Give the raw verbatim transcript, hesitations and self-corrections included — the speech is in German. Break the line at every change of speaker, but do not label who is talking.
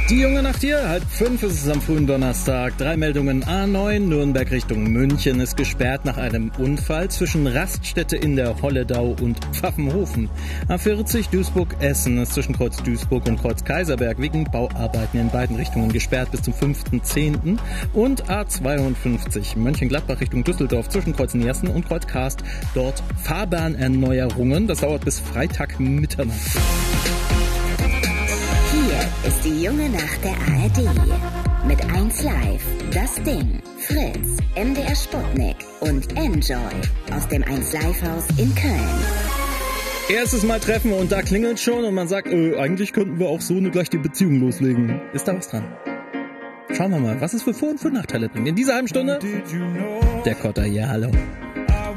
Die junge Nacht hier, halb fünf ist es am frühen Donnerstag. Drei Meldungen. A neun, Nürnberg Richtung München ist gesperrt nach einem Unfall zwischen Raststätte in der Holledau und Pfaffenhofen. A vierzig, Duisburg-Essen ist zwischen Kreuz Duisburg und Kreuz Kaiserberg wegen Bauarbeiten in beiden Richtungen gesperrt bis zum fünften zehnten Und A zweiundfünfzig, Mönchengladbach Richtung Düsseldorf zwischen Kreuz Niersen und Kreuz Karst. Dort Fahrbahnerneuerungen. Das dauert bis Freitag Mitternacht.
Hier ist die junge Nacht der A R D. Mit eins Live, Das Ding, Fritz, M D R Sputnik und Enjoy aus dem eins Live Haus in Köln.
Erstes Mal treffen und da klingelt schon und man sagt, äh, eigentlich könnten wir auch so eine gleich die Beziehung loslegen. Ist da was dran? Schauen wir mal, was es für Vor- und für Nachteile bringt. In dieser halben Stunde der Kotter, ja hallo.